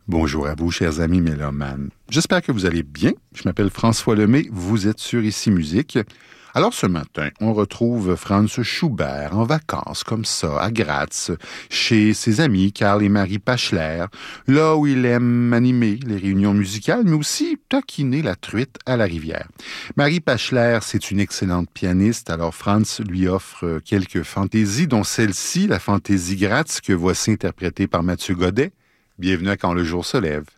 Bonjour à vous, chers amis mélomanes. J'espère que vous allez bien. Je m'appelle François Lemay, vous êtes sur Ici Musique. Alors ce matin, on retrouve Franz Schubert en vacances comme ça, à Graz, chez ses amis Karl et Marie Pachler, là où il aime animer les réunions musicales, mais aussi taquiner la truite à la rivière. Marie Pachler, c'est une excellente pianiste, alors Franz lui offre quelques fantaisies, dont celle-ci, la fantaisie Graz, que voici interprétée par Mathieu Godet. Bienvenue à Quand le jour se lève.